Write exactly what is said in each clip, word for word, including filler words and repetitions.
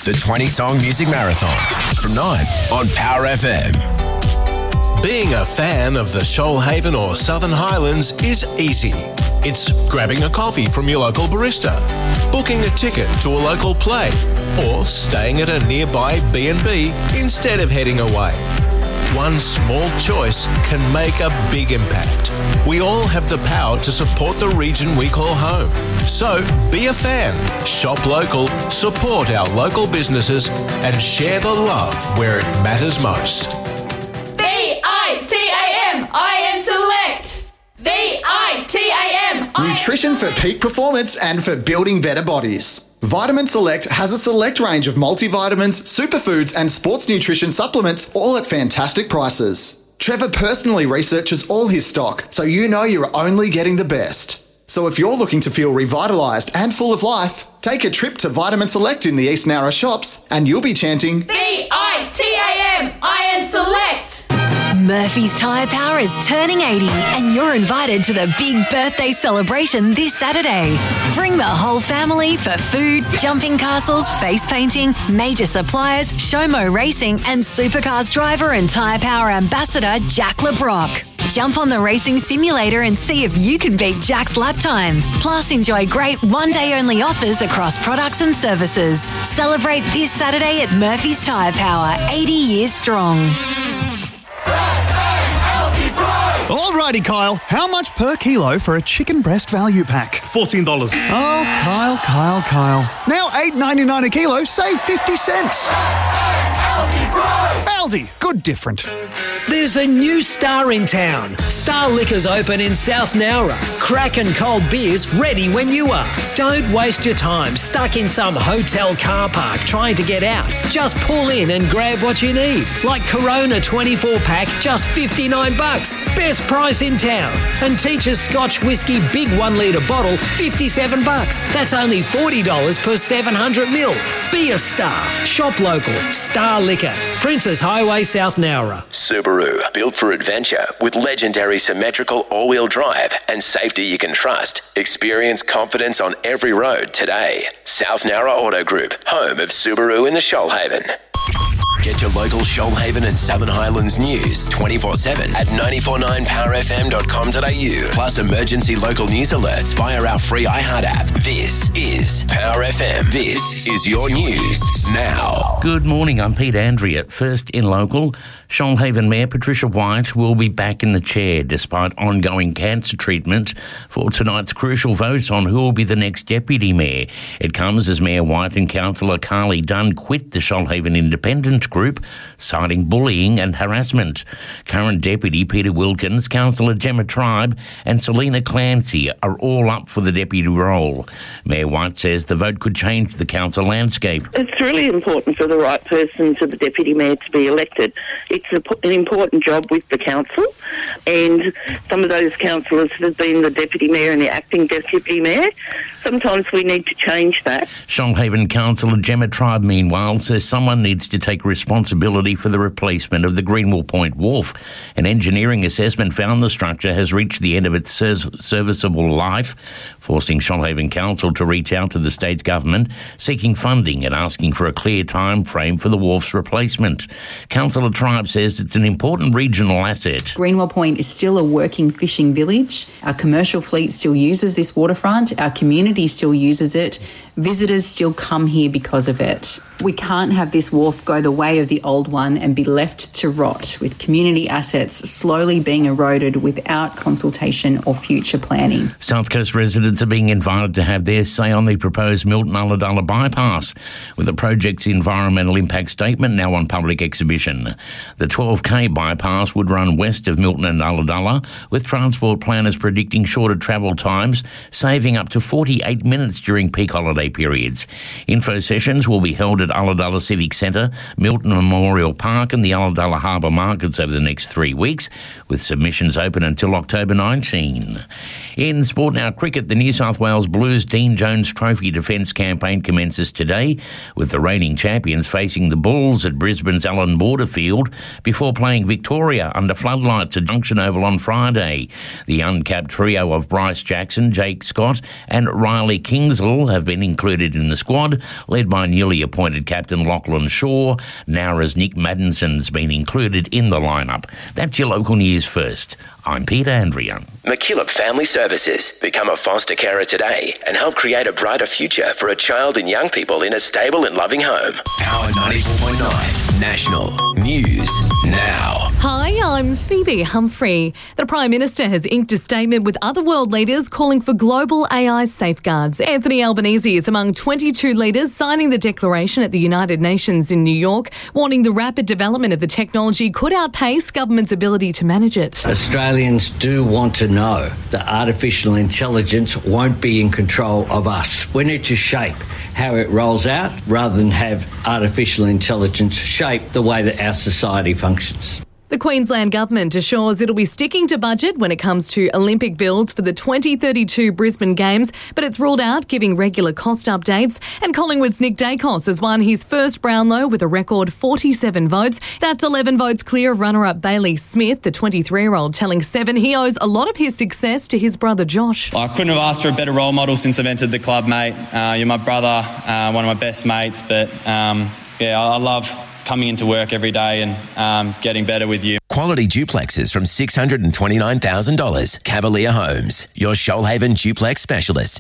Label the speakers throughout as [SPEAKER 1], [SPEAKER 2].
[SPEAKER 1] the twenty-song music marathon from nine on Power F M.
[SPEAKER 2] Being a fan of the Shoalhaven or Southern Highlands is easy. It's grabbing a coffee from your local barista, booking a ticket to a local play, or staying at a nearby B and B instead of heading away. One small choice can make a big impact. We all have the power to support the region we call home. So be a fan, shop local, support our local businesses, and share the love where it matters most.
[SPEAKER 3] V I T A M I N Select. V I T A M
[SPEAKER 4] Nutrition for peak performance and for building better bodies. Vitamin Select has a select range of multivitamins, superfoods and sports nutrition supplements, all at fantastic prices. Trevor personally researches all his stock, so you know you're only getting the best. So if you're looking to feel revitalised and full of life, take a trip to Vitamin Select in the East Nowra shops and you'll be chanting
[SPEAKER 3] V I T A M I N Select.
[SPEAKER 5] Murphy's Tyre Power is turning eighty and you're invited to the big birthday celebration this Saturday. Bring the whole family for food, jumping castles, face painting, major suppliers, Showmo Racing and Supercars driver and Tyre Power ambassador Jack LeBrock. Jump on the racing simulator and see if you can beat Jack's lap time. Plus, enjoy great one-day-only offers across products and services. Celebrate this Saturday at Murphy's Tyre Power, eighty years strong.
[SPEAKER 6] Alrighty, Kyle. How much per kilo for a chicken breast value pack?
[SPEAKER 7] fourteen dollars.
[SPEAKER 6] Oh, Kyle, Kyle, Kyle. Now eight ninety-nine a kilo, save fifty cents. Aldi, good different.
[SPEAKER 8] There's a new Star in town. Star Liquor's open in South Nowra. Crack and cold beers ready when you are. Don't waste your time stuck in some hotel car park trying to get out. Just pull in and grab what you need. Like Corona twenty-four pack, just fifty-nine bucks. Best price in town. And Teacher's Scotch Whiskey big one litre bottle, fifty-seven bucks. That's only forty dollars per seven hundred mil. Be a star. Shop local. Star Liquor. Princes Highway, South Nowra.
[SPEAKER 1] Subaru, built for adventure with legendary symmetrical all-wheel drive and safety you can trust. Experience confidence on every road today. South Nowra Auto Group, home of Subaru in the Shoalhaven. Get your local Shoalhaven and Southern Highlands news twenty-four seven at nine four nine power f m dot com dot a u. Plus emergency local news alerts via our free iHeart app. This is Power F M. This is your news now.
[SPEAKER 9] Good morning, I'm Pete Andrea. First in local, Shoalhaven Mayor Patricia White will be back in the chair despite ongoing cancer treatment for tonight's crucial vote on who will be the next deputy mayor. It comes as Mayor White and Councillor Carly Dunn quit the Shoalhaven Independent Group, citing bullying and harassment. Current Deputy Peter Wilkins, Councillor Gemma Tribe and Selina Clancy are all up for the deputy role. Mayor White says the vote could change the council landscape.
[SPEAKER 10] It's really important for the right person to the deputy mayor to be elected. It's a, an important job with the council, and some of those councillors have been the deputy mayor and the acting deputy mayor. Sometimes we need to change that.
[SPEAKER 9] Shoalhaven Councillor Gemma Tribe, meanwhile, says someone needs to take responsibility for the replacement of the Greenwell Point Wharf. An engineering assessment found the structure has reached the end of its serviceable life, forcing Shoalhaven Council to reach out to the state government, seeking funding and asking for a clear time frame for the wharf's replacement. Councillor Tribe says it's an important regional asset.
[SPEAKER 11] Greenwell Point is still a working fishing village. Our commercial fleet still uses this waterfront. Our community still uses it. Visitors still come here because of it. We can't have this wharf go the way of the old one and be left to rot, with community assets slowly being eroded without consultation or future planning.
[SPEAKER 9] South Coast residents are being invited to have their say on the proposed Milton-Ulladulla bypass, with the project's environmental impact statement now on public exhibition. The twelve k bypass would run west of Milton and Ulladulla, with transport planners predicting shorter travel times, saving up to forty-eight minutes during peak holiday periods. Info sessions will be held at Ulladulla Civic Centre, Milton Memorial Park and the Ulladulla Harbour Markets over the next three weeks, with submissions open until October nineteenth. In sport now, cricket, the New South Wales Blues Dean Jones Trophy defence campaign commences today, with the reigning champions facing the Bulls at Brisbane's Allan Border Field before playing Victoria under floodlights at Junction Oval on Friday. The uncapped trio of Bryce Jackson, Jake Scott and Riley Kingsell have been included in the squad, led by newly appointed captain Lachlan Shaw. Nowra's Nick Maddenson's been included in the lineup. That's your local news first. I'm Peter Andrea.
[SPEAKER 1] McKillop Family Services. Become a foster carer today and help create a brighter future for a child and young people in a stable and loving home. Power ninety-four point nine National News Now.
[SPEAKER 7] Hi, I'm Phoebe Humphrey. The Prime Minister has inked a statement with other world leaders calling for global A I safeguards. Anthony Albanese is among twenty-two leaders signing the declaration at the United Nations in New York, warning the rapid development of the technology could outpace government's ability to manage it.
[SPEAKER 12] Australians do want to know that artificial intelligence won't be in control of us. We need to shape how it rolls out rather than have artificial intelligence shape the way that our society functions.
[SPEAKER 7] The Queensland Government assures it'll be sticking to budget when it comes to Olympic builds for the twenty thirty-two Brisbane Games, but it's ruled out giving regular cost updates. And Collingwood's Nick Dacos has won his first Brownlow with a record forty-seven votes. That's eleven votes clear of runner-up Bailey Smith, the twenty-three-year-old telling Seven he owes a lot of his success to his brother Josh.
[SPEAKER 13] I couldn't have asked for a better role model since I've entered the club, mate. Uh, you're my brother, uh, one of my best mates, but um, yeah, I, I love coming into work every day and um, getting better with you.
[SPEAKER 1] Quality duplexes from six hundred twenty-nine thousand dollars. Cavalier Homes, your Shoalhaven duplex specialist.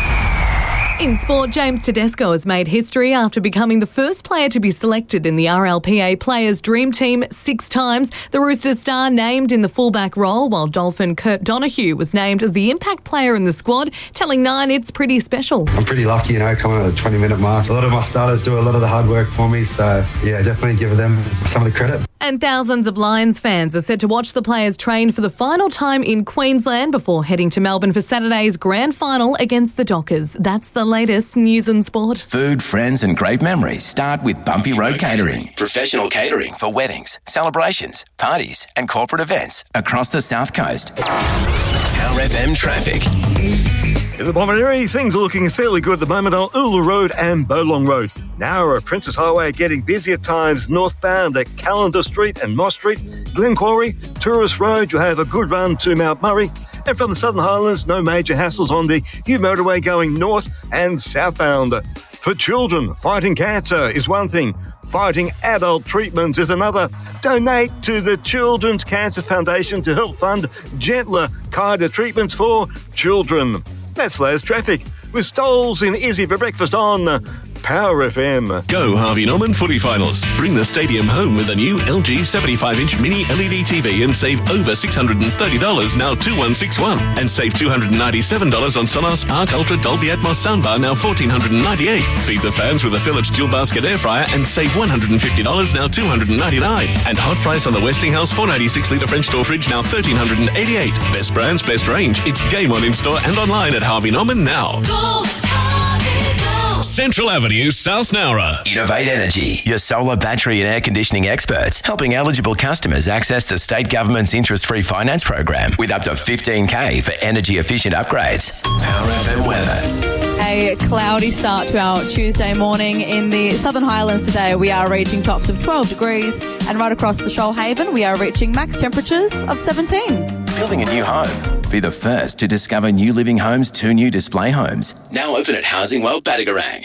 [SPEAKER 7] In sport, James Tedesco has made history after becoming the first player to be selected in the R L P A Players' Dream Team six times. The Roosters star named in the fullback role, while Dolphin Kurt Donahue was named as the impact player in the squad, telling Nine it's pretty special.
[SPEAKER 14] I'm pretty lucky, you know, coming at the twenty-minute mark. A lot of my starters do a lot of the hard work for me, so yeah, definitely give them some of the credit.
[SPEAKER 7] And thousands of Lions fans are set to watch the players train for the final time in Queensland before heading to Melbourne for Saturday's grand final against the Dockers. That's the latest news and sport.
[SPEAKER 1] Food, friends and great memories start with Bumpy Road Catering. Professional catering for weddings, celebrations, parties and corporate events across the South Coast. Power F M traffic.
[SPEAKER 15] In the Bomaderry, things are looking fairly good at the moment on Ulu Road and Bolong Road. Nowra, Princess Highway getting busy at times northbound at Callender Street and Moss Street. Glen Quarry, Tourist Road, you have a good run to Mount Murray. And from the Southern Highlands, no major hassles on the Hugh Motorway going north and southbound. For children, fighting cancer is one thing. Fighting adult treatments is another. Donate to the Children's Cancer Foundation to help fund gentler, kinder treatments for children. That's latest traffic with Stoles in Izzy for breakfast on Power F M.
[SPEAKER 2] Go Harvey Norman footy finals. Bring the stadium home with a new L G seventy-five inch mini L E D T V and save over six hundred thirty dollars, now two thousand one hundred sixty-one dollars. And save two hundred ninety-seven dollars on Sonos Arc Ultra Dolby Atmos soundbar, now one thousand four hundred ninety-eight dollars. Feed the fans with a Philips dual basket air fryer and save one hundred fifty dollars, now two hundred ninety-nine dollars. And hot price on the Westinghouse four hundred ninety-six litre French door fridge, now one thousand three hundred eighty-eight dollars. Best brands, best range. It's game on in store and online at Harvey Norman now.
[SPEAKER 3] Go, Harvey, go.
[SPEAKER 2] Central Avenue, South Nowra.
[SPEAKER 1] Innovate Energy, your solar battery and air conditioning experts, helping eligible customers access the state government's interest-free finance program with up to fifteen K for energy-efficient upgrades. Power F M weather.
[SPEAKER 16] A cloudy start to our Tuesday morning in the Southern Highlands today. We are reaching tops of twelve degrees, and right across the Shoalhaven we are reaching max temperatures of seventeen.
[SPEAKER 1] Building a new home. Be the first to discover New Living Homes' two new display homes. Now open at Housing World Badagarang.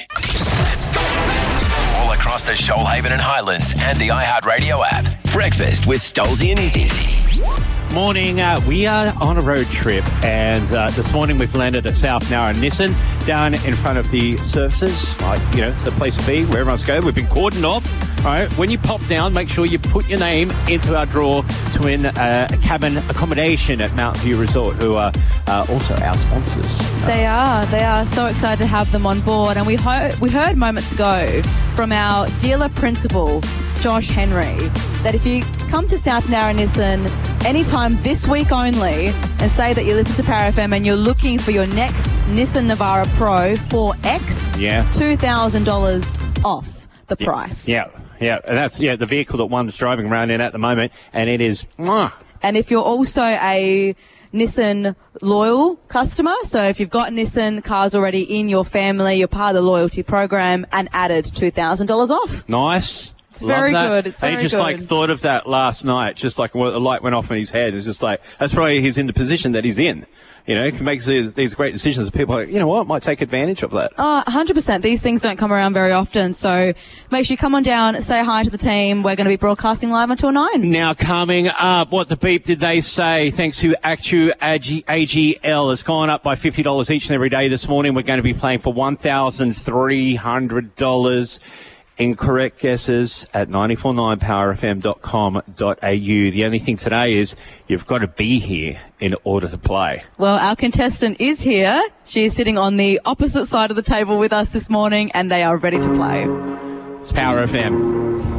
[SPEAKER 1] All across the Shoalhaven and Highlands and the iHeartRadio app. Breakfast with Stolzy and Izzy.
[SPEAKER 17] Morning, uh, we are on a road trip, and uh, this morning we've landed at South Nowra Nissan down in front of the services. Like, you know, it's a place to be where everyone's going. We've been cordoned off. All right, when you pop down, make sure you put your name into our draw to win uh, a cabin accommodation at Mount View Resort, who are uh, also our sponsors.
[SPEAKER 16] They are. They are so excited to have them on board. And we, ho- we heard moments ago from our dealer principal, Josh Henry, that if you come to South Nowra Nissan anytime this week only and say that you listen to Power F M and you're looking for your next Nissan Navara Pro four X,
[SPEAKER 17] yeah,
[SPEAKER 16] two thousand dollars off the
[SPEAKER 17] yeah.
[SPEAKER 16] price.
[SPEAKER 17] Yeah, yeah, and that's yeah the vehicle that one's driving around in at the moment, and it is. Mwah.
[SPEAKER 16] And if you're also a Nissan loyal customer, so if you've got Nissan cars already in your family, you're part of the loyalty program and added two thousand dollars off.
[SPEAKER 17] Nice.
[SPEAKER 16] It's very
[SPEAKER 17] that.
[SPEAKER 16] good. It's very
[SPEAKER 17] and he just
[SPEAKER 16] good.
[SPEAKER 17] like thought of that last night, just like a light went off in his head. It's just like, that's probably he's in the position that he's in. You know, he makes these, these great decisions. People are like, you know what, might take advantage of that.
[SPEAKER 16] Oh, one hundred percent. These things don't come around very often. So make sure you come on down, say hi to the team. We're going to be broadcasting live until nine.
[SPEAKER 17] Now coming up, what the beep did they say? Thanks to Actu A G L. It's gone up by fifty dollars each and every day this morning. We're going to be playing for one thousand three hundred dollars. Incorrect guesses at nine four nine power f m dot com dot a u. The only thing today is you've got to be here in order to play.
[SPEAKER 16] Well, our contestant is here. She is sitting on the opposite side of the table with us this morning, and they are ready to play.
[SPEAKER 17] It's Power F M.